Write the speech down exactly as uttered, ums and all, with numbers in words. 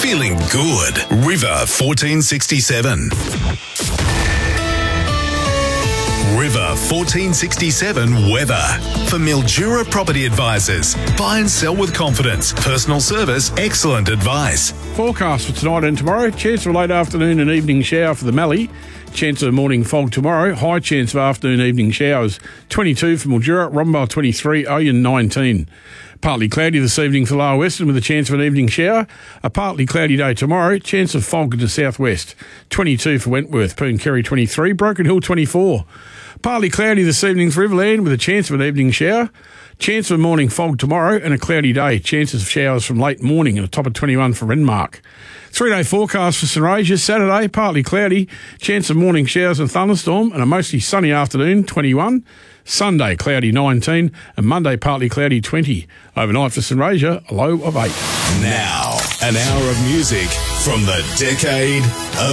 Feeling good. River fourteen sixty-seven. River fourteen sixty-seven weather. For Mildura Property Advisors. Buy and sell with confidence. Personal service, excellent advice. Forecast for tonight and tomorrow. Chance of a late afternoon and evening shower for the Mallee. Chance of morning fog tomorrow. High chance of afternoon evening showers. twenty-two for Mildura. Rombauer twenty-three. Oyen nineteen. Partly cloudy this evening for Lower Western with a chance of an evening shower. A partly cloudy day tomorrow. Chance of fog in the southwest. twenty-two for Wentworth. Pooncarie twenty-three. Broken Hill twenty-four. Partly cloudy this evening for Riverland with a chance of an evening shower. Chance of a morning fog tomorrow and a cloudy day. Chances of showers from late morning and a top of twenty-one for Renmark. Three-day forecast for St Regis. Saturday, partly cloudy. Chance of morning showers and thunderstorm and a mostly sunny afternoon, twenty-one. Sunday, cloudy, nineteen. And Monday, partly cloudy, twenty. Overnight for St Regis, a low of eight. Now, an hour of music from the decade of